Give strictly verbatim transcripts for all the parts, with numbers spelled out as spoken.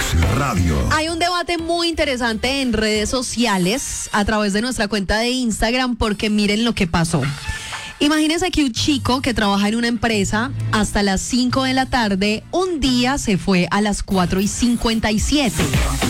Radio. Hay un debate muy interesante en redes sociales a través de nuestra cuenta de Instagram porque miren lo que pasó. Imagínense que un chico que trabaja en una empresa hasta las cinco de la tarde, un día se fue a las cuatro y cincuenta y siete.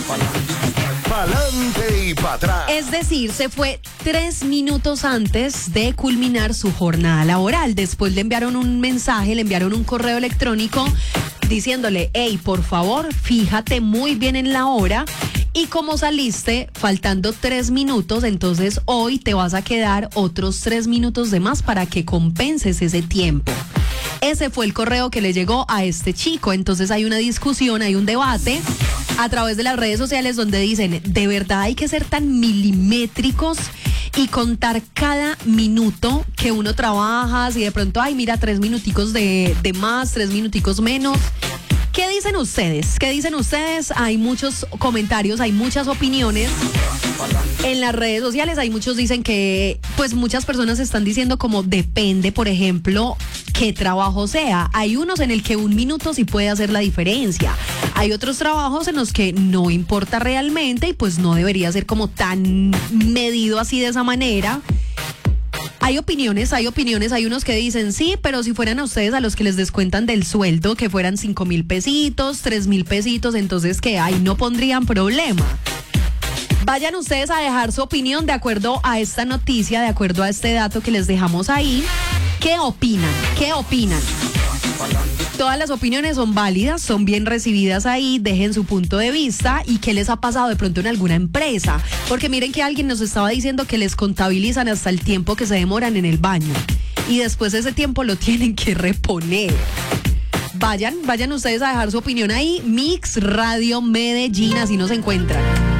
Pa'lante y para atrás. Es decir, se fue tres minutos antes de culminar su jornada laboral. Después le enviaron un mensaje, le enviaron un correo electrónico diciéndole, hey, por favor, fíjate muy bien en la hora. Y como saliste faltando tres minutos, entonces hoy te vas a quedar otros tres minutos de más para que compenses ese tiempo. Ese fue el correo que le llegó a este chico. Entonces hay una discusión, hay un debate a través de las redes sociales donde dicen, ¿de verdad hay que ser tan milimétricos y contar cada minuto que uno trabaja? Si de pronto, ay, mira, tres minuticos de, de más, tres minuticos menos. ¿Qué dicen ustedes? ¿Qué dicen ustedes? Hay muchos comentarios, hay muchas opiniones en las redes sociales. Hay muchos dicen que, pues muchas personas están diciendo como depende, por ejemplo, qué trabajo sea. Hay unos en el que un minuto sí puede hacer la diferencia. Hay otros trabajos en los que no importa realmente y pues no debería ser como tan medido así de esa manera. Hay opiniones, hay opiniones, hay unos que dicen sí, pero si fueran a ustedes a los que les descuentan del sueldo, que fueran cinco mil pesitos, tres mil pesitos, entonces que ahí no pondrían problema. Vayan ustedes a dejar su opinión de acuerdo a esta noticia, de acuerdo a este dato que les dejamos ahí. ¿Qué opinan? ¿Qué opinan? Todas las opiniones son válidas, son bien recibidas ahí, dejen su punto de vista y qué les ha pasado de pronto en alguna empresa. Porque miren que alguien nos estaba diciendo que les contabilizan hasta el tiempo que se demoran en el baño y después ese tiempo lo tienen que reponer. Vayan, vayan ustedes a dejar su opinión ahí, Mix Radio Medellín, así nos encuentran.